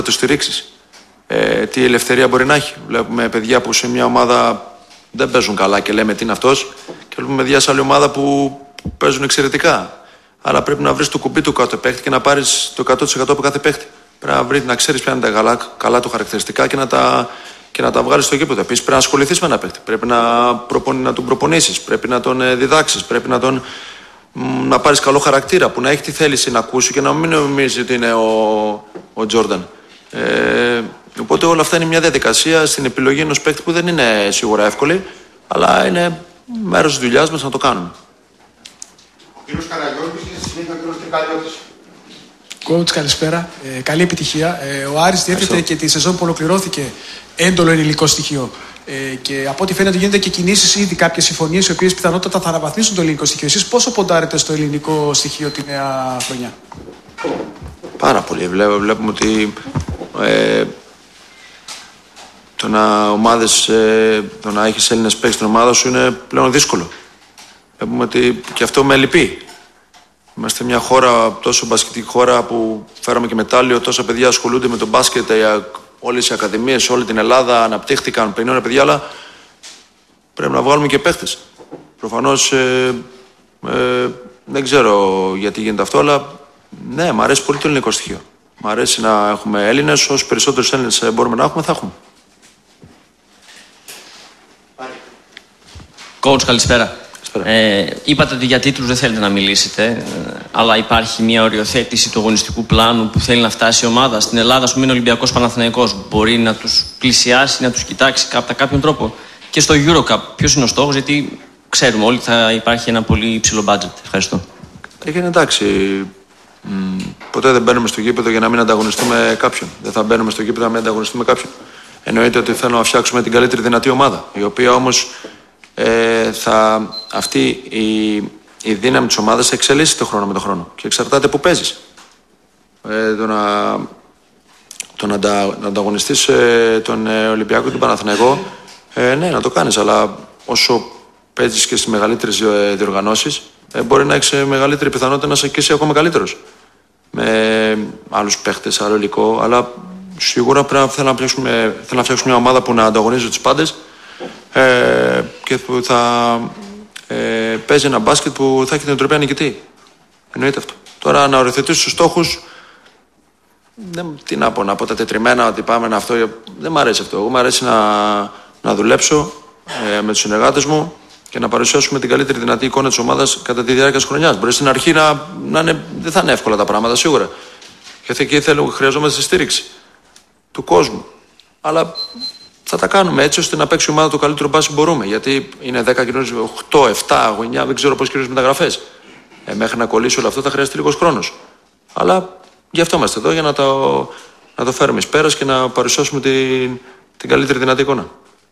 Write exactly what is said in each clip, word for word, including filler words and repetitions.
το στηρίξεις. Ε, τι ελευθερία μπορεί να έχει. Βλέπουμε παιδιά που σε μια ομάδα δεν παίζουν καλά και λέμε τι είναι αυτός, και βλέπουμε παιδιά σε άλλη ομάδα που παίζουν εξαιρετικά. Αλλά πρέπει να βρεις το κουμπί του κάθε παίχτη και να πάρεις το εκατό τοις εκατό από κάθε παίχτη. Πρέπει να, βρεις, να ξέρεις ποια είναι τα καλά, καλά του χαρακτηριστικά και να τα, και να τα βγάλεις στο γήπεδο. Επίσης πρέπει να ασχοληθείς με ένα παίχτη. Πρέπει να, προπον, να τον προπονήσεις, πρέπει να τον διδάξεις, πρέπει να, τον, να πάρεις καλό χαρακτήρα, που να έχει τη θέληση να ακούσει και να μην νομίζει ότι είναι ο Τζόρνταν. Ε, οπότε όλα αυτά είναι μια διαδικασία στην επιλογή ενός παίκτη που δεν είναι σίγουρα εύκολη, αλλά είναι μέρος της δουλειάς μας να το κάνουμε. Ο κύριος Καραγιώργης και στη συνέχεια ο κύριος Τρικαλιώτης. Coach, καλησπέρα. Ε, καλή επιτυχία. Ε, ο Άρης διέθετε και τη σεζόν που ολοκληρώθηκε έντολο ελληνικό στοιχείο. Ε, και από ό,τι φαίνεται γίνονται και κινήσεις ήδη, κάποιες συμφωνίες οι οποίες πιθανότατα θα αναβαθμίσουν το ελληνικό στοιχείο. Εσείς πόσο ποντάρετε στο ελληνικό στοιχείο τη νέα χρονιά? Πάρα πολύ. Βλέπουμε, βλέπουμε ότι ε, το να, ομάδες, ε, το να έχεις Έλληνες παίκτες στην ομάδα σου είναι πλέον δύσκολο. Βλέπουμε ότι και αυτό με λυπεί. Είμαστε μια χώρα, τόσο μπασκετική χώρα, που φέραμε και μετάλλιο, τόσα παιδιά ασχολούνται με τον μπάσκετ, όλες οι ακαδημίες, όλη την Ελλάδα αναπτύχθηκαν, πενήντα παιδιά, αλλά πρέπει να βγάλουμε και παίχτες. Προφανώς ε, ε, δεν ξέρω γιατί γίνεται αυτό, αλλά ναι, μου αρέσει πολύ το ελληνικό στοιχείο. Μ' αρέσει να έχουμε Έλληνες, όσο περισσότερους Έλληνες μπορούμε να έχουμε, θα έχουμε. Coach, καλησπέρα. Ε, είπατε ότι για τίτλους δεν θέλετε να μιλήσετε, ε, αλλά υπάρχει μια οριοθέτηση του αγωνιστικού πλάνου που θέλει να φτάσει η ομάδα. Στην Ελλάδα, ας πούμε, είναι Ολυμπιακός Παναθηναϊκός. Μπορεί να τους πλησιάσει, να τους κοιτάξει κατά κάποιον τρόπο. Και στο EuroCup, ποιος είναι ο στόχος, γιατί ξέρουμε όλοι θα υπάρχει ένα πολύ υψηλό budget. Ευχαριστώ. Έγινε εντάξει. Μ, ποτέ δεν μπαίνουμε στο γήπεδο για να μην ανταγωνιστούμε κάποιον. Δεν θα μπαίνουμε στο γήπεδο να μην ανταγωνιστούμε κάποιον. Εννοείται ότι θέλουμε να φτιάξουμε την καλύτερη δυνατή ομάδα, η οποία όμως ε, θα, αυτή η, η δύναμη της ομάδας θα εξελίσσει το χρόνο με τον χρόνο και εξαρτάται που παίζεις. Ε, το να, το να, αντα, να ανταγωνιστείς ε, τον ε, Ολυμπιακό και τον Παναθηναϊκό, ε, ναι, να το κάνεις, αλλά όσο παίζεις και στις μεγαλύτερες ε, διοργανώσεις, ε, μπορεί να έχεις μεγαλύτερη πιθανότητα να είσαι και εσύ ακόμα καλύτερος. Με άλλους παίχτες, άλλο υλικό, αλλά σίγουρα πρέπει να θέλω να φτιάξουμε, θέλω να φτιάξουμε μια ομάδα που να ανταγωνίζει τους πάντες ε, και που θα ε, παίζει ένα μπάσκετ που θα έχει την οτροπία νικητή. Εννοείται αυτό. Τώρα να οριοθετήσεις τους στόχους, δεν, τι να πω, να πω τα τετριμμένα ότι πάμε να αυτό, δεν μ' αρέσει αυτό. Εγώ μ' αρέσει να, να δουλέψω ε, με τους συνεργάτες μου και να παρουσιάσουμε την καλύτερη δυνατή εικόνα της ομάδας κατά τη διάρκεια της χρονιάς. Μπορεί στην αρχή να, να είναι, δεν θα είναι εύκολα τα πράγματα, σίγουρα. Γιατί εκεί θέλουμε, χρειαζόμαστε τη στήριξη του κόσμου. Αλλά θα τα κάνουμε έτσι ώστε να παίξει η ομάδα το καλύτερο μπάσκετ που μπορούμε. Γιατί είναι δέκα κοινωνίες, οκτώ, επτά, εννιά, δεν ξέρω πώς κοινωνίες μεταγραφές. Ε, μέχρι να κολλήσει όλο αυτό θα χρειαστεί λίγος χρόνος. Αλλά γι' αυτό είμαστε εδώ, για να το, να το φέρουμε εις πέρας και να παρουσιάσουμε την, την καλύτερη δυνατή εικόνα.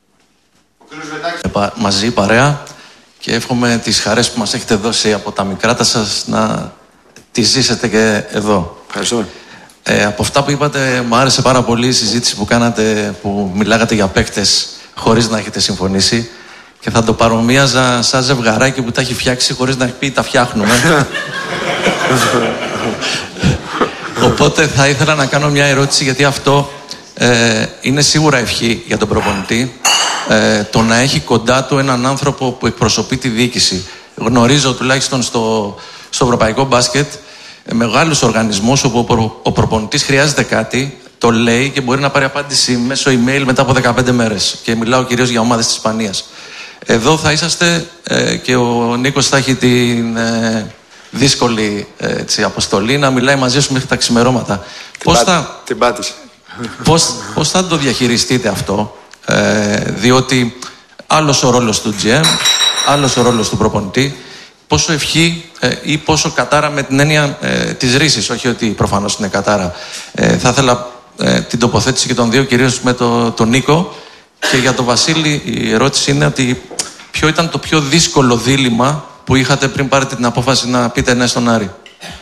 Μαζί παρέα και εύχομαι τις χαρές που μας έχετε δώσει από τα μικράτα σας να τις ζήσετε και εδώ. Ευχαριστούμε. Ε, από αυτά που είπατε, μου άρεσε πάρα πολύ η συζήτηση που κάνατε, που μιλάγατε για παίκτες χωρίς να έχετε συμφωνήσει, και θα το παρομοίαζα σαν ζευγαράκι που τα έχει φτιάξει χωρίς να έχει πει τα φτιάχνουμε. Οπότε θα ήθελα να κάνω μια ερώτηση, γιατί αυτό ε, είναι σίγουρα ευχή για τον προπονητή. Ε, το να έχει κοντά του έναν άνθρωπο που εκπροσωπεί τη διοίκηση. Γνωρίζω τουλάχιστον στο, στο ευρωπαϊκό μπάσκετ ε, μεγάλους οργανισμούς όπου ο, προ, ο προπονητής χρειάζεται κάτι, το λέει και μπορεί να πάρει απάντηση μέσω email μετά από δεκαπέντε μέρες. Και μιλάω κυρίως για ομάδες της Ισπανίας. Εδώ θα είσαστε ε, και ο Νίκος θα έχει την ε, δύσκολη ε, έτσι, αποστολή να μιλάει μαζί σου μέχρι τα ξημερώματα. Την, πώς, πά... θα... την πάτησε. πώς, πώς θα το διαχειριστείτε αυτό? Ε, διότι άλλος ο ρόλος του τζι εμ, άλλος ο ρόλος του προπονητή. Πόσο ευχή ε, ή πόσο κατάρα με την έννοια ε, της ρίσης, όχι ότι προφανώς είναι κατάρα. Ε, θα ήθελα ε, την τοποθέτηση και των δύο, κυρίως με τον το Νίκο. Και για τον Βασίλη η ερώτηση είναι ότι ποιο ήταν το πιο δύσκολο δίλημμα που είχατε πριν πάρετε την απόφαση να πείτε ναι στον Άρη?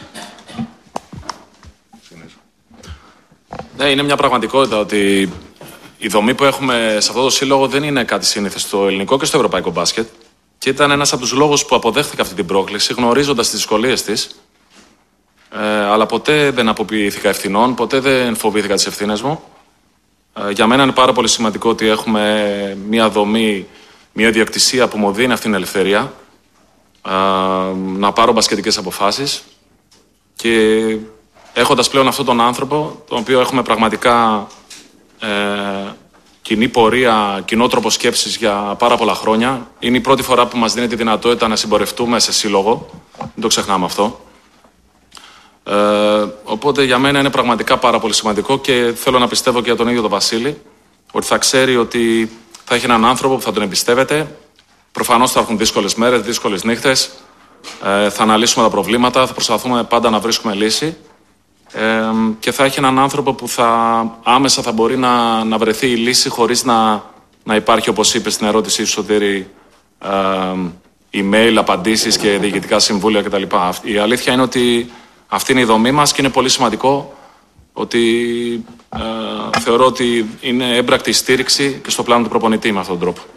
Ναι, είναι μια πραγματικότητα ότι η δομή που έχουμε σε αυτό το σύλλογο δεν είναι κάτι σύνηθες στο ελληνικό και στο ευρωπαϊκό μπάσκετ. Και ήταν ένας από τους λόγους που αποδέχθηκα αυτή την πρόκληση, γνωρίζοντας τις δυσκολίες της. ε, αλλά ποτέ δεν αποποιήθηκα ευθυνών, ποτέ δεν φοβήθηκα τις ευθύνες μου. Ε, για μένα είναι πάρα πολύ σημαντικό ότι έχουμε μια δομή, μια ιδιοκτησία που μου δίνει αυτή την ελευθερία ε, να πάρω μπασκετικές αποφάσεις και έχοντας πλέον αυτόν τον άνθρωπο, τον οποίο έχουμε πραγματικά ε, κοινή πορεία, κοινό τρόπο σκέψης για πάρα πολλά χρόνια. Είναι η πρώτη φορά που μας δίνει τη δυνατότητα να συμπορευτούμε σε σύλλογο. Δεν το ξεχνάμε αυτό. Ε, οπότε για μένα είναι πραγματικά πάρα πολύ σημαντικό και θέλω να πιστεύω και για τον ίδιο τον Βασίλη ότι θα ξέρει ότι θα έχει έναν άνθρωπο που θα τον εμπιστεύεται. Προφανώς θα έχουν δύσκολες μέρες, δύσκολες νύχτες. Ε, θα αναλύσουμε τα προβλήματα, θα προσπαθούμε πάντα να βρίσκουμε λύση. Ε, και θα έχει έναν άνθρωπο που θα, άμεσα θα μπορεί να, να βρεθεί η λύση χωρίς να, να υπάρχει, όπως είπε στην ερώτησή σου, Σωτήρη, ε, email, απαντήσεις και διοικητικά συμβούλια κτλ. Η αλήθεια είναι ότι αυτή είναι η δομή μας και είναι πολύ σημαντικό ότι ε, θεωρώ ότι είναι έμπρακτη στήριξη και στο πλάνο του προπονητή με αυτόν τον τρόπο.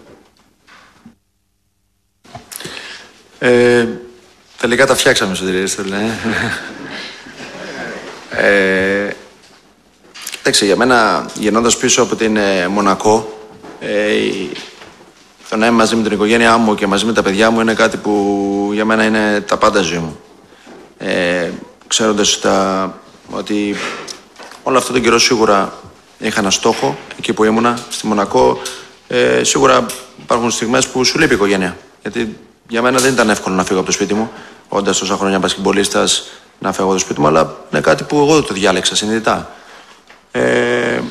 Ε, τελικά τα φτιάξαμε, Σωτήρη. Ε, κοιτάξτε, για μένα, γεννώντας πίσω από την ε, Μονακό, ε, το να είμαι μαζί με την οικογένειά μου και μαζί με τα παιδιά μου είναι κάτι που για μένα είναι τα πάντα ζωή μου. Ε, ξέροντας τα, ότι όλο αυτό τον καιρό σίγουρα είχα ένα στόχο εκεί που ήμουνα, στη Μονακό. Ε, σίγουρα υπάρχουν στιγμές που σου λείπει η οικογένεια. Γιατί για μένα δεν ήταν εύκολο να φύγω από το σπίτι μου, όντας τόσα χρόνια μπασκετμπολίστας, να φεύγω από το σπίτι μου, αλλά είναι κάτι που εγώ το διάλεξα συνειδητά. Ε,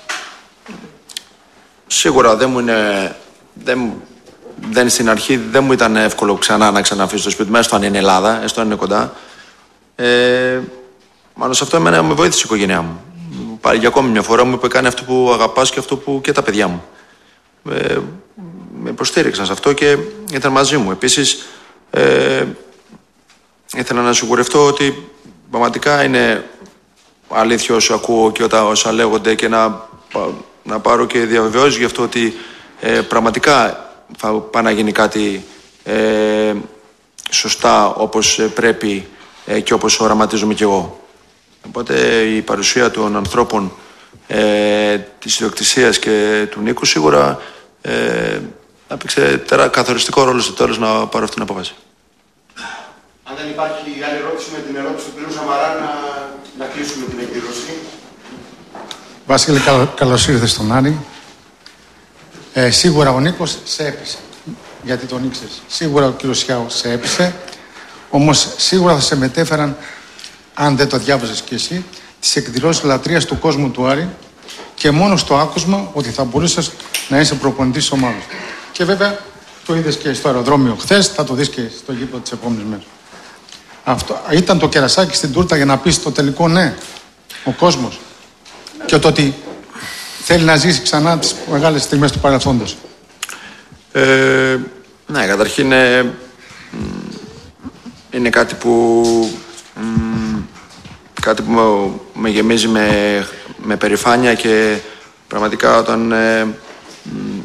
σίγουρα δεν μου είναι. Δεν, δεν στην αρχή δεν μου ήταν εύκολο ξανά να ξαναφύγω στο σπίτι μου, έστω αν είναι Ελλάδα, έστω αν είναι κοντά. Ε, μάλλον σε αυτό εμένα με βοήθησε η οικογένειά μου. Πάλι για ακόμη μια φορά μου είπε: κάνει αυτό που αγαπάς και αυτό που και τα παιδιά μου. Ε, με υποστήριξαν σε αυτό και ήταν μαζί μου. Επίσης, ε, ήθελα να σιγουρευτώ ότι πραγματικά είναι αλήθεια όσο ακούω και όσα λέγονται και να, να πάρω και διαβεβαιώσεις γι' αυτό ότι ε, πραγματικά θα πάει να γίνει κάτι ε, σωστά όπως πρέπει ε, και όπως οραματίζομαι κι εγώ. Οπότε η παρουσία των ανθρώπων ε, της ιδιοκτησίας και του Νίκου σίγουρα ε, έπαιξε τερά καθοριστικό ρόλο στο τέλος να πάρω αυτή την απόφαση. Αν δεν υπάρχει άλλη ερώτηση με την ερώτηση του κ. Σαμαρά, να, να κλείσουμε την εκδήλωση. Βασίλη, καλώς ήρθες στον Άρη. Ε, σίγουρα ο Νίκος σε έπεισε. Γιατί τον ήξερες. Σίγουρα ο κ. Σιάου σε έπεισε. Όμως σίγουρα θα σε μετέφεραν, αν δεν το διάβαζες κι εσύ, τις εκδηλώσεις λατρείας του κόσμου του Άρη και μόνο στο άκουσμα ότι θα μπορούσες να είσαι προπονητής της ομάδας. Και βέβαια το είδες και στο αεροδρόμιο χθες, θα το δεις και στο γήπεδο τις επόμενες μέρες. Αυτό ήταν το κερασάκι στην τούρτα για να πεις το τελικό ναι, ο κόσμος. Και το ότι θέλει να ζήσει ξανά τις μεγάλες στιγμές του παρελθόντος. Ε, ναι, καταρχήν είναι, είναι κάτι που μ, κάτι που με, με γεμίζει με, με περηφάνεια και πραγματικά όταν ε, μ,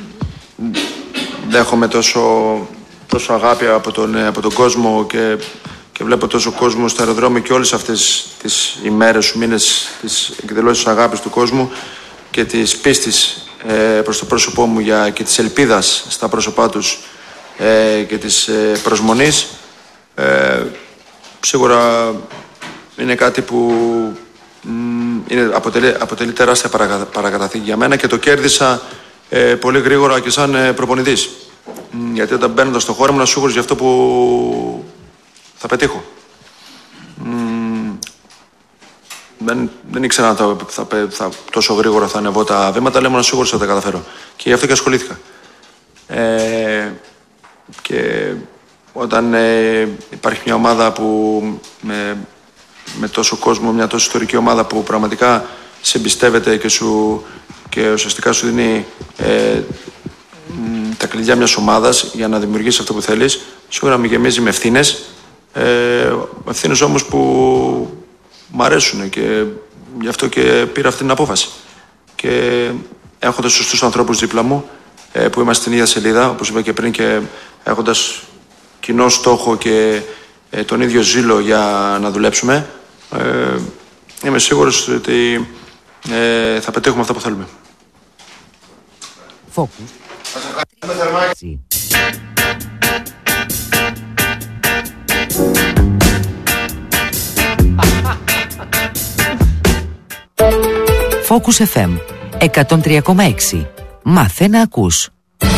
δέχομαι τόσο, τόσο αγάπη από τον, από τον κόσμο και, και βλέπω τόσο κόσμο στο αεροδρόμιο και όλες αυτές τις ημέρες, μήνες της εκδηλώσης αγάπης του κόσμου και της πίστης ε, προς το πρόσωπό μου για, και της ελπίδας στα πρόσωπά τους ε, και της ε, προσμονής ε, σίγουρα είναι κάτι που μ, είναι, αποτελεί, αποτελεί τεράστια παρακα, παρακαταθήκη για μένα και το κέρδισα ε, πολύ γρήγορα και σαν ε, προπονητής. Μ, γιατί όταν μπαίνοντας στο χώρο μου, ήμουν σίγουρος για αυτό που θα πετύχω. Μ, δεν, δεν ήξερα αν θα, θα, θα, τόσο γρήγορα θα ανεβώ τα βήματα, αλλά ήμουν σίγουρος ότι θα τα καταφέρω. Και γι' αυτό και ασχολήθηκα. Ε, και όταν ε, υπάρχει μια ομάδα που με, με τόσο κόσμο, μια τόσο ιστορική ομάδα που πραγματικά σε εμπιστεύεται και, σου, και ουσιαστικά σου δίνει ε, μ, τα κλειδιά μιας ομάδας για να δημιουργήσεις αυτό που θέλεις, σίγουρα με γεμίζει με ευθύνες, ε, ευθύνες όμως που μου αρέσουν και γι' αυτό και πήρα αυτή την απόφαση. Και έχοντας σωστούς ανθρώπους δίπλα μου, ε, που είμαστε στην ίδια σελίδα, όπως είπα και πριν, και έχοντας κοινό στόχο και ε, τον ίδιο ζήλο για να δουλέψουμε, ε, είμαι σίγουρος ότι ε, θα πετύχουμε αυτά που θέλουμε. Focus. Focus εφ εμ εκατόν τρία κόμμα έξι. Μάθε να ακούς.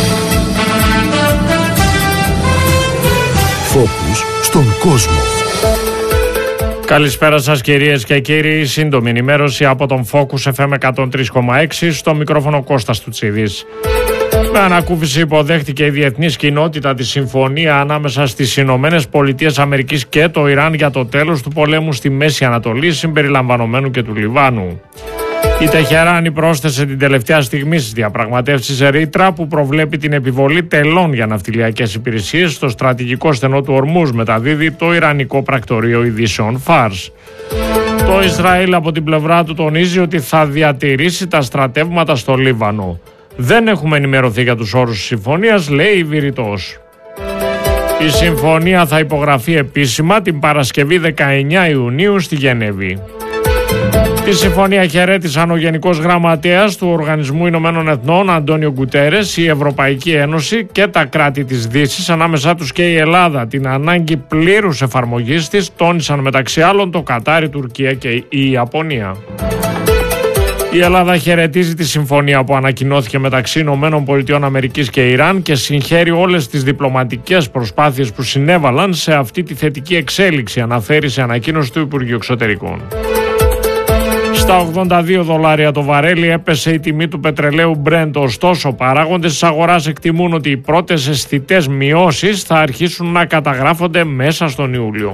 Focus στον κόσμο. Καλησπέρα σας κυρίες και κύριοι. Σύντομη ενημέρωση από τον Focus εφ εμ εκατόν τρία κόμμα έξι. Στο μικρόφωνο Κώστας Τουτσίδης. Με ανακούφιση υποδέχτηκε η διεθνής κοινότητα τη συμφωνία ανάμεσα στις Ηνωμένες Πολιτείες Αμερικής και το Ιράν για το τέλος του πολέμου στη Μέση Ανατολή, συμπεριλαμβανομένου και του Λιβάνου. Η Τεχεράνη πρόσθεσε την τελευταία στιγμή στις διαπραγματεύσεις ρήτρα που προβλέπει την επιβολή τελών για ναυτιλιακές υπηρεσίες στο στρατηγικό στενό του Ορμούζ, μεταδίδει το Ιρανικό πρακτορείο ειδήσεων Φάρς. Το Ισραήλ από την πλευρά του τονίζει ότι θα διατηρήσει τα στρατεύματα στο Λίβανο. Δεν έχουμε ενημερωθεί για τους όρους της συμφωνίας, λέει η Βηρητός. Η συμφωνία θα υπογραφεί επίσημα την Παρασκευή δεκαεννέα Ιουνίου στη Γενέβη. Τη συμφωνία χαιρέτησαν ο Γενικός Γραμματέας του Οργανισμού Ηνωμένων Εθνών Αντώνιο Γκουτέρες, η Ευρωπαϊκή Ένωση και τα κράτη της Δύσης, ανάμεσά τους και η Ελλάδα. Την ανάγκη πλήρους εφαρμογής της τόνισαν μεταξύ άλλων το Κατάρ, η Τουρκία και η Ιαπωνία. Η Ελλάδα χαιρετίζει τη συμφωνία που ανακοινώθηκε μεταξύ Ηνωμένων Πολιτειών Αμερικής και Ιράν και συγχαίρει όλες τις διπλωματικές προσπάθειες που συνέβαλαν σε αυτή τη θετική εξέλιξη, αναφέρει σε ανακοίνωση του Υπουργείου Εξωτερικών. Στα ογδόντα δύο δολάρια το βαρέλι έπεσε η τιμή του πετρελαίου Brent, ωστόσο παράγοντες της αγοράς εκτιμούν ότι οι πρώτες αισθητές μειώσεις θα αρχίσουν να καταγράφονται μέσα στον Ιούλιο.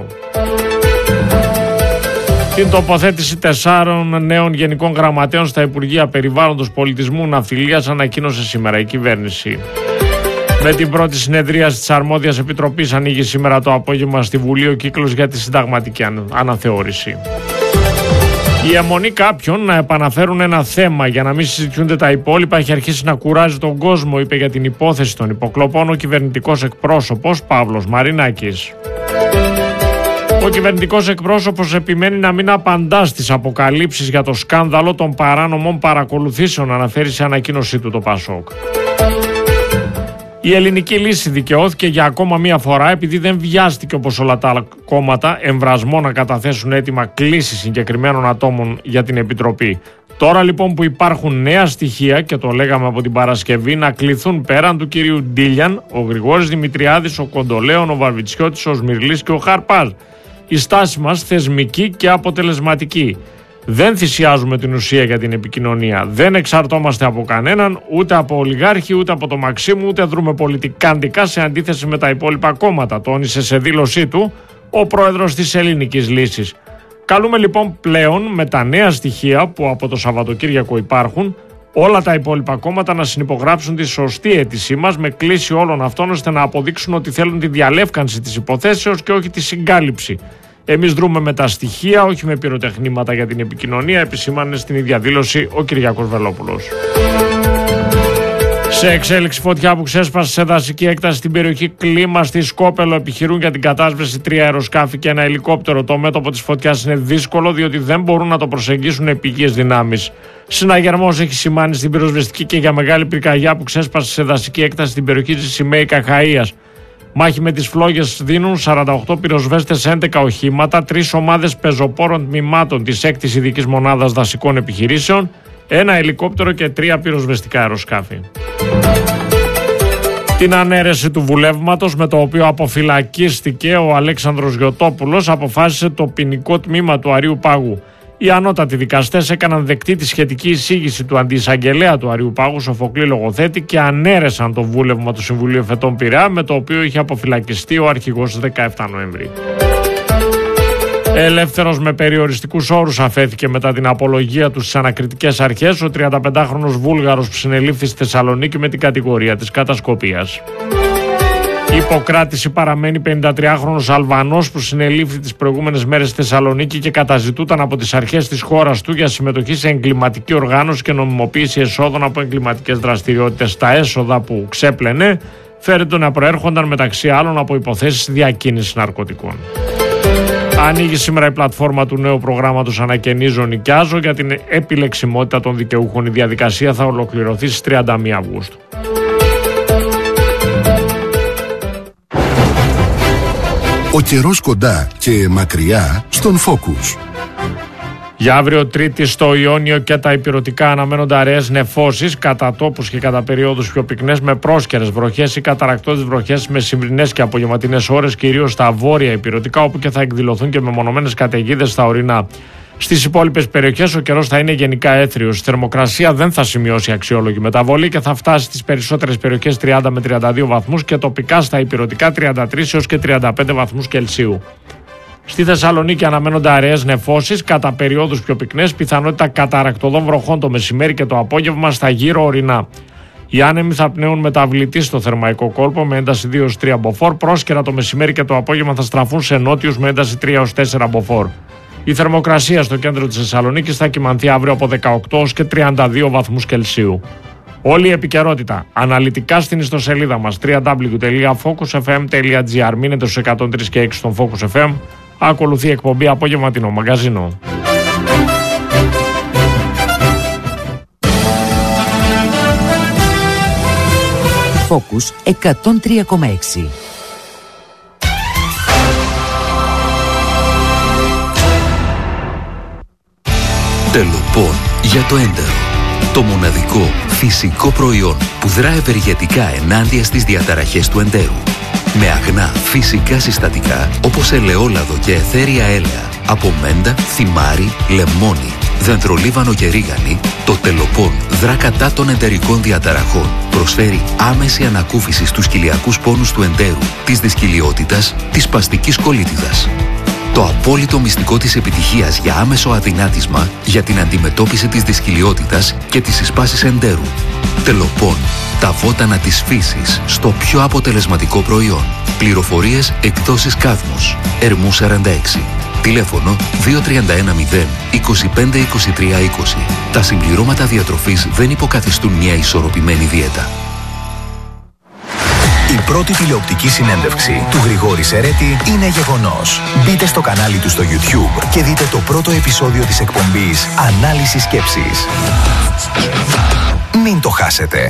Την τοποθέτηση τεσσάρων νέων γενικών γραμματέων στα Υπουργεία Περιβάλλοντος, Πολιτισμού, Ναυτιλίας ανακοίνωσε σήμερα η κυβέρνηση. Με την πρώτη συνεδρίαση της Αρμόδιας Επιτροπής ανοίγει σήμερα το απόγευμα στη Βουλή ο κύκλος για τη συνταγματική αναθεώρηση. Η αιμονή κάποιων να επαναφέρουν ένα θέμα για να μην συζητιούνται τα υπόλοιπα έχει αρχίσει να κουράζει τον κόσμο, είπε για την υπόθεση των υποκλοπών ο κυβερνητικός εκπρόσωπος Παύλος Μαρινάκης. Ο κυβερνητικός εκπρόσωπος επιμένει να μην απαντά στις αποκαλύψεις για το σκάνδαλο των παράνομων παρακολουθήσεων, αναφέρει σε ανακοίνωσή του το ΠΑΣΟΚ. Η ελληνική λύση δικαιώθηκε για ακόμα μία φορά επειδή δεν βιάστηκε όπως όλα τα κόμματα εμβρασμό να καταθέσουν έτοιμα κλίση συγκεκριμένων ατόμων για την Επιτροπή. Τώρα λοιπόν που υπάρχουν νέα στοιχεία, και το λέγαμε από την Παρασκευή, να κληθούν πέραν του κυρίου Ντίλιαν, ο Γρηγόρης Δημητριάδης, ο Κοντολέων, ο Βαρβιτσιώτης, ο Σμυρλής και ο Χαρπάζ. Η στάση μας θεσμική και αποτελεσματική. Δεν θυσιάζουμε την ουσία για την επικοινωνία. Δεν εξαρτώμαστε από κανέναν, ούτε από ολιγάρχη, ούτε από το Μαξίμου, ούτε δρούμε πολιτικάντικα σε αντίθεση με τα υπόλοιπα κόμματα, τόνισε σε δήλωσή του ο πρόεδρος της Ελληνικής Λύσης. Καλούμε λοιπόν πλέον με τα νέα στοιχεία που από το Σαββατοκύριακο υπάρχουν, όλα τα υπόλοιπα κόμματα να συνυπογράψουν τη σωστή αίτησή μας με κλίση όλων αυτών, ώστε να αποδείξουν ότι θέλουν τη διαλεύκανση της υποθέσεως και όχι τη συγκάλυψη. Εμείς δρούμε με τα στοιχεία, όχι με πυροτεχνήματα για την επικοινωνία, επισήμανε στην ίδια δήλωση ο Κυριάκος Βελόπουλος. Σε εξέλιξη φωτιά που ξέσπασε σε δασική έκταση στην περιοχή Κλίμα στη Σκόπελο, επιχειρούν για την κατάσβεση τρία αεροσκάφη και ένα ελικόπτερο. Το μέτωπο της φωτιάς είναι δύσκολο διότι δεν μπορούν να το προσεγγίσουν επίγειες δυνάμεις. Συναγερμός έχει σημάνει στην πυροσβεστική και για μεγάλη πυρκαγιά που ξέσπασε σε δασική έκταση στην περιοχή της Σημαίη Χαΐας. Μάχη με τις φλόγες δίνουν σαράντα οκτώ πυροσβέστες, έντεκα οχήματα, τρεις ομάδες πεζοπόρων τμήματων της έκτης ειδικής μονάδας δασικών επιχειρήσεων, ένα ελικόπτερο και τρία πυροσβεστικά αεροσκάφη. Την ανέρεση του βουλεύματος με το οποίο αποφυλακίστηκε ο Αλέξανδρος Γιωτόπουλος αποφάσισε το ποινικό τμήμα του Αρείου Πάγου. Οι ανώτατοι δικαστές έκαναν δεκτή τη σχετική εισήγηση του αντιεισαγγελέα του Αρείου Πάγου, Σοφοκλή Λογοθέτη, και ανέρεσαν το βούλευμα του Συμβουλίου Εφετών Πειραιά, με το οποίο είχε αποφυλακιστεί ο αρχηγός δεκαεφτά Νοεμβρίου. Ελεύθερος με περιοριστικούς όρους αφέθηκε μετά την απολογία του στις ανακριτικές αρχές ο τριανταπεντάχρονος Βούλγαρος που συνελήφθη στη Θεσσαλονίκη με την κατηγορία της κατασκοπίας. Υποκράτηση παραμένει πενηντατριάχρονος Αλβανός που συνελήφθη τις προηγούμενες μέρες στη Θεσσαλονίκη και καταζητούταν από τις αρχές της χώρας του για συμμετοχή σε εγκληματική οργάνωση και νομιμοποίηση εσόδων από εγκληματικές δραστηριότητες. Τα έσοδα που ξέπλαινε φέρεται να προέρχονταν μεταξύ άλλων από υποθέσεις διακίνησης ναρκωτικών. Ανοίγει σήμερα η πλατφόρμα του νέου προγράμματος Ανακαινίζω Νοικιάζω για την επιλεξιμότητα των δικαιούχων. Η διαδικασία θα ολοκληρωθεί στις τριάντα μία Αυγούστου. Ο καιρός κοντά και μακριά στον Focus. Για αύριο Τρίτη στο Ιόνιο και τα ηπειρωτικά αναμένονται αραιές νεφώσεις κατά τόπους και κατά περιόδους πιο πυκνές με πρόσκαιρες βροχές ή καταρρακτώδεις βροχές με σημερινές και απογευματινές ώρες, κυρίως στα βόρεια ηπειρωτικά, όπου και θα εκδηλωθούν και μεμονωμένες καταιγίδες στα ορεινά. Στις υπόλοιπες περιοχές ο καιρός θα είναι γενικά έθριος. Η θερμοκρασία δεν θα σημειώσει αξιόλογη μεταβολή και θα φτάσει στις περισσότερες περιοχές τριάντα με τριάντα δύο βαθμούς και τοπικά στα ηπειρωτικά τριάντα τρεις έως και τριάντα πέντε βαθμούς Κελσίου. Στη Θεσσαλονίκη αναμένονται αραιές νεφώσεις, κατά περιόδους πιο πυκνές, πιθανότητα καταρρακτωδών βροχών το μεσημέρι και το απόγευμα στα γύρω ορεινά. Οι άνεμοι θα πνέουν μεταβλητή στο θερμαϊκό κόλπο με ένταση δύο έως τρία μποφόρ, πρόσκαιρα το μεσημέρι και το απόγευμα θα στραφούν σε νότιους με ένταση τρία έως τέσσερα μποφόρ. Η θερμοκρασία στο κέντρο της Θεσσαλονίκης θα κυμανθεί αύριο από δεκαοκτώ έως και τριάντα δύο βαθμούς Κελσίου. Όλη η επικαιρότητα αναλυτικά στην ιστοσελίδα μας double-u double-u double-u τελεία focus f m τελεία g r. Μείνετε στους εκατόν τρία και έξι στον Focus εφ εμ. Ακολουθεί εκπομπή απογευματινό μαγκαζίνο. Focus εκατόν τρία κόμμα έξι. Τελοπών για το έντερο. Το μοναδικό φυσικό προϊόν που δρά ευεργετικά ενάντια στις διαταραχές του εντέρου. Με αγνά φυσικά συστατικά όπως ελαιόλαδο και αιθέρια έλαια, από μέντα, θυμάρι, λεμόνι, δεντρολίβανο και ρίγανη, το Τελοπών δρά κατά των εντερικών διαταραχών. Προσφέρει άμεση ανακούφιση στους κοιλιακούς πόνους του εντέρου, της δυσκυλιότητας, της σπαστικής κολίτιδας. Το απόλυτο μυστικό της επιτυχίας για άμεσο αδυνάτισμα για την αντιμετώπιση της δυσκυλιότητας και της συσπάσης εντέρου. Τελοπών. Τα βότανα της φύσης στο πιο αποτελεσματικό προϊόν. Πληροφορίες εκδόσεις Κάδμος. Ερμού σαράντα έξι. Τηλέφωνο δύο τρία ένα μηδέν είκοσι πέντε είκοσι τρία είκοσι. Τα συμπληρώματα διατροφής δεν υποκαθιστούν μια ισορροπημένη δίαιτα. Η πρώτη τηλεοπτική συνέντευξη του Γρηγόρη Σερέτη είναι γεγονός. Μπείτε στο κανάλι του στο YouTube και δείτε το πρώτο επεισόδιο της εκπομπής Ανάλυση Σκέψης. Μην το χάσετε.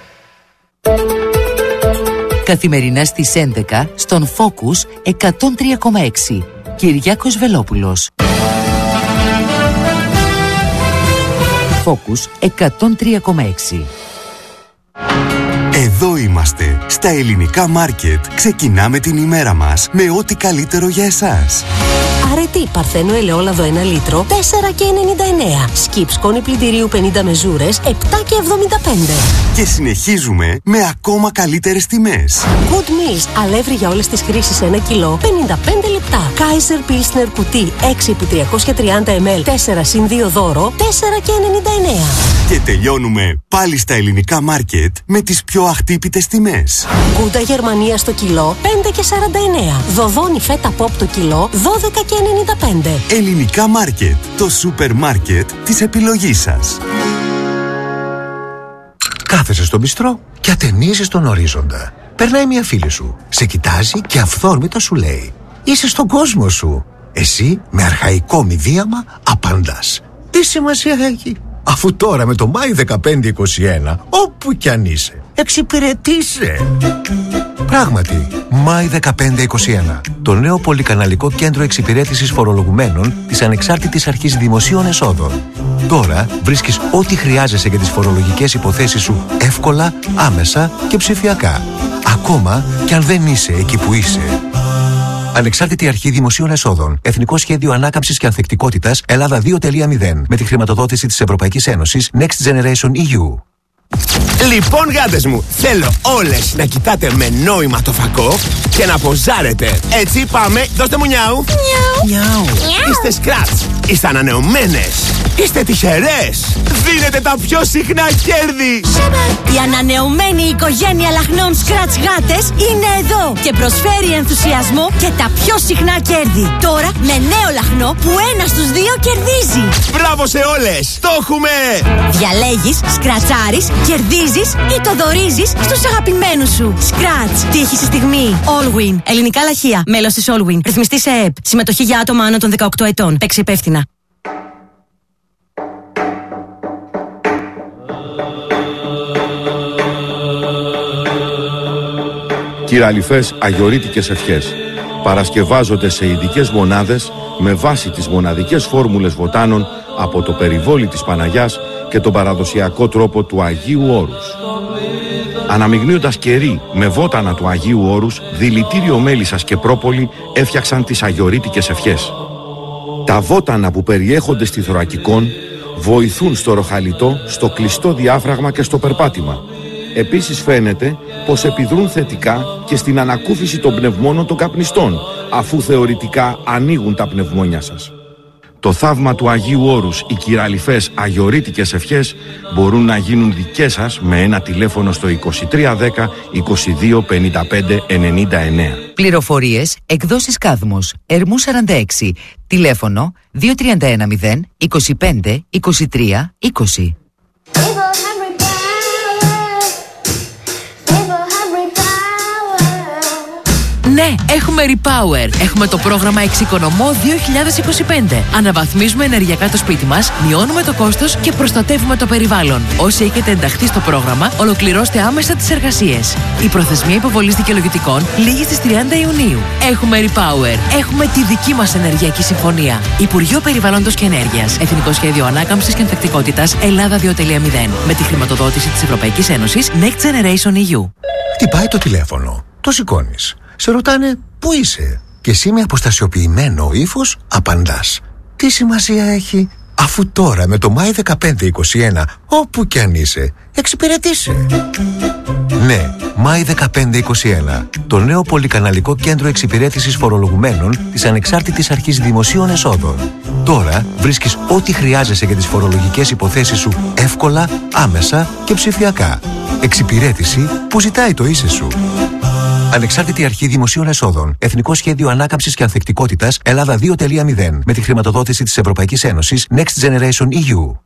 Καθημερινά στις έντεκα στον Focus εκατόν τρία κόμμα έξι. Κυριάκος Βελόπουλος. Focus εκατόν τρία κόμμα έξι. Εδώ είμαστε, στα ελληνικά μάρκετ. Ξεκινάμε την ημέρα μας με ό,τι καλύτερο για εσάς. Αρετή Παρθένο ελαιόλαδο ένα λίτρο, τέσσερα και ενενήντα εννέα. Σκιπ σκόνη πλυντηρίου πενήντα μεζούρες, επτά και εβδομήντα πέντε. Και συνεχίζουμε με ακόμα καλύτερες τιμές. Good Meals, αλεύρι για όλες τις χρήσεις ένα κιλό, πενήντα πέντε λεπτά. Kaiser Pilsner κουτί έξι επί τριακόσια τριάντα μιλιλίτρα, τέσσερα συν δύο δώρο, τέσσερα και ενενήντα εννέα. Και τελειώνουμε πάλι στα ελληνικά μάρκετ με τις πιο αχτύπητες τιμές. Γκούντα Γερμανία στο κιλό, πέντε και σαράντα εννέα. Δοδόνι φέτα πόπ το κιλό, δώδεκα και ενενήντα πέντε. Ελληνικά μάρκετ, το σούπερ μάρκετ της επιλογής σας. Κάθεσαι στο μπιστρό και ατενίζεις τον ορίζοντα. Περνάει μια φίλη σου, σε κοιτάζει και αυθόρμητα σου λέει: είσαι στον κόσμο σου. Εσύ με αρχαϊκό μηδίαμα απαντάς: τι σημασία έχει, αφού τώρα με το Μάη δεκαπέντε είκοσι ένα, όπου κι αν είσαι, εξυπηρετήσε. Πράγματι, Μάη δεκαπέντε είκοσι ένα. Το νέο πολυκαναλικό κέντρο εξυπηρέτησης φορολογουμένων της Ανεξάρτητης Αρχής Δημοσίων Εσόδων. Τώρα βρίσκεις ό,τι χρειάζεσαι για τις φορολογικές υποθέσεις σου εύκολα, άμεσα και ψηφιακά. Ακόμα κι αν δεν είσαι εκεί που είσαι. Ανεξάρτητη Αρχή Δημοσίων Εσόδων. Εθνικό Σχέδιο Ανάκαμψης και Ανθεκτικότητας Ελλάδα δύο τελεία μηδέν. Με τη χρηματοδότηση της Ευρωπαϊκής Ένωσης Next Generation ι γιου. Λοιπόν, γάτες μου, θέλω όλες να κοιτάτε με νόημα το φακό και να ποζάρετε. Έτσι, πάμε, δώστε μου νιάου. Νιάου. Νιάου. Είστε σκράτς. Είστε ανανεωμένες. Είστε τυχερές. Δίνετε τα πιο συχνά κέρδη. Η ανανεωμένη οικογένεια λαχνών Scratch γάτες είναι εδώ και προσφέρει ενθουσιασμό και τα πιο συχνά κέρδη. Τώρα με νέο λαχνό που ένα στους δύο κερδίζει. Μπράβο σε όλες. Το έχουμε. Διαλέγεις, σκρατσάρεις, κερδίζεις ή το δωρίζεις στους αγαπημένους σου. Scratch. Τύχη στη στιγμή. Allwin. Ελληνικά λαχεία. Μέλος της Allwin. Ρυθμιστή σε ΕΕΠ. Συμμετοχή για άτομα άνω των δεκαοκτώ ετών. Παίξε υπεύθυνα. Κυραλιφές αγιορείτικες ευχές παρασκευάζονται σε ειδικές μονάδες με βάση τις μοναδικές φόρμουλες βοτάνων από το περιβόλι της Παναγιάς και τον παραδοσιακό τρόπο του Αγίου Όρους. Αναμειγνύοντας κερί με βότανα του Αγίου Όρους, δηλητήριο μέλισσας και πρόπολη έφτιαξαν τις αγιορείτικες ευχές. Τα βότανα που περιέχονται στη θωρακικόν βοηθούν στο ροχαλιτό, στο κλειστό διάφραγμα και στο περπάτημα. Επίσης φαίνεται πως επιδρούν θετικά και στην ανακούφιση των πνευμόνων των καπνιστών, αφού θεωρητικά ανοίγουν τα πνευμόνια σας. Το θαύμα του Αγίου Όρους, οι κυραλιφές αγιορείτικες ευχές μπορούν να γίνουν δικές σας με ένα τηλέφωνο στο είκοσι τρία δέκα είκοσι δύο πενήντα πέντε ενενήντα εννέα. Πληροφορίες, εκδόσεις Κάδμος, Ερμού σαράντα έξι, τηλέφωνο δύο τρία ένα μηδέν είκοσι πέντε είκοσι τρία είκοσι. Ναι, έχουμε Repower. Έχουμε το πρόγραμμα Εξοικονομώ δύο χιλιάδες είκοσι πέντε. Αναβαθμίζουμε ενεργειακά το σπίτι μας, μειώνουμε το κόστος και προστατεύουμε το περιβάλλον. Όσοι έχετε ενταχθεί στο πρόγραμμα, ολοκληρώστε άμεσα τις εργασίες. Η προθεσμία υποβολής δικαιολογητικών λήγει στις τριάντα Ιουνίου. Έχουμε Repower. Έχουμε τη δική μας ενεργειακή συμφωνία. Υπουργείο Περιβάλλοντος και Ενέργειας. Εθνικό Σχέδιο Ανάκαμψης και Ανθεκτικότητας Ελλάδα δύο κόμμα μηδέν. Με τη χρηματοδότηση της Ευρωπαϊκής Ένωσης Next Generation ι γιου. Χτυπάει το τηλέφωνο. Το σηκώνεις. Σε ρωτάνε πού είσαι και εσύ με αποστασιοποιημένο ύφος απαντάς. Τι σημασία έχει, αφού τώρα με το Μάη δεκαπέντε είκοσι ένα όπου κι αν είσαι εξυπηρετήσει. Ναι, Μάη δεκαπέντε είκοσι ένα, το νέο πολυκαναλικό κέντρο εξυπηρέτησης φορολογουμένων της Ανεξάρτητης Αρχής Δημοσίων Εσόδων. Τώρα βρίσκεις ό,τι χρειάζεσαι για τις φορολογικές υποθέσεις σου εύκολα, άμεσα και ψηφιακά. Εξυπηρέτηση που ζητάει το είσαι σου. Ανεξάρτητη Αρχή Δημοσίων Εσόδων. Εθνικό Σχέδιο Ανάκαμψης και Ανθεκτικότητας Ελλάδα δύο κόμμα μηδέν. Με τη χρηματοδότηση της Ευρωπαϊκής Ένωσης Next Generation ι γιου.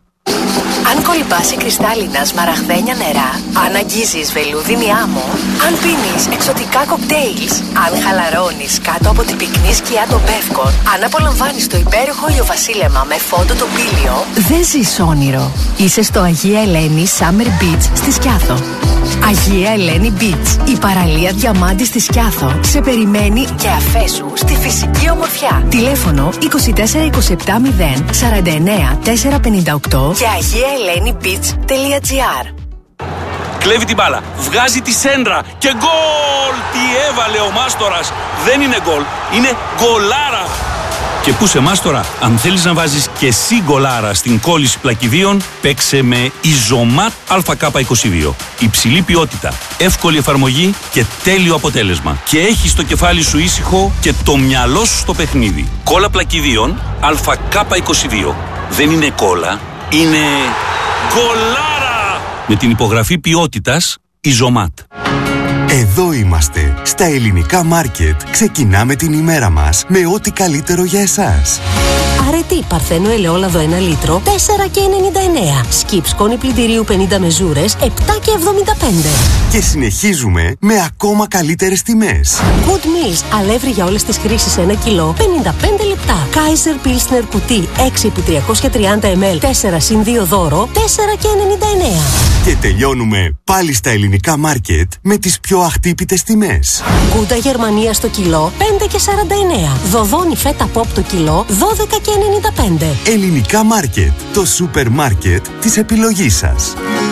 Αν κολυμπάσει κρυστάλλινα σμαραγδένια νερά, αν αγγίζεις βελούδινη άμμο, αν πίνεις εξωτικά κοκτέιλς, αν χαλαρώνεις κάτω από την πυκνή σκιά των Πεύκων, αν απολαμβάνεις το υπέροχο ηλιοβασίλεμα με φόντο τοπήλιο, δεν ζεις όνειρο. Είσαι στο Αγία Ελένη Summer Beach στη Σκιάθο. Αγία Ελένη Beach, η παραλία διαμάντη στη Σκιάθο, σε περιμένει και αφέσου στη φυσική ομορφιά. Τηλέφωνο είκοσι τέσσερα είκοσι επτά μηδέν σαράντα εννέα τετρακόσια πενήντα οκτώ και αγία ελένη μπιτς τελεία τζι άρ. Κλέβει την μπάλα, βγάζει τη σέντρα και γκολ! Τι έβαλε ο Μάστορας! Δεν είναι γκολ, είναι γκολάρα! Και πού σε Μάστορα, αν θέλεις να βάζεις και εσύ γκολάρα στην κόλληση πλακιδίων, παίξε με Ιζωμάτ Α Κ είκοσι δύο. Υψηλή ποιότητα, εύκολη εφαρμογή και τέλειο αποτέλεσμα. Και έχεις το κεφάλι σου ήσυχο και το μυαλό σου στο παιχνίδι. Κόλλα πλακιδίων Α Κ είκοσι δύο. Δεν είναι κόλλα, είναι γκολάρα! Με την υπογραφή ποιότητας Ιζωμάτ. Εδώ είμαστε, στα ελληνικά μάρκετ. Ξεκινάμε την ημέρα μας με ό,τι καλύτερο για εσάς. Αρετή Παρθένο ελαιόλαδο ένα λίτρο, τέσσερα και ενενήντα εννέα. Σκιπ σκόνη πλυντηρίου πενήντα μεζούρες, επτά και εβδομήντα πέντε. Και συνεχίζουμε με ακόμα καλύτερες τιμές. Good Meals, αλεύρι για όλες τις χρήσεις ένα κιλό, πενήντα πέντε λεπτά. Kaiser Pilsner κουτί έξι επί τριακόσια τριάντα μιλιλίτρα, τέσσερα συν δύο δώρο, τέσσερα και ενενήντα εννέα. Και τελειώνουμε πάλι στα ελληνικά μάρκετ με τις πιο αχτύπητες τιμές. Γκούντα Γερμανία στο κιλό, πέντε και σαράντα εννέα. Δοδόνι φέτα ποπ το κιλό, δώδεκα και ενενήντα πέντε. Ελληνικά μάρκετ, το σούπερ μάρκετ της επιλογής σας.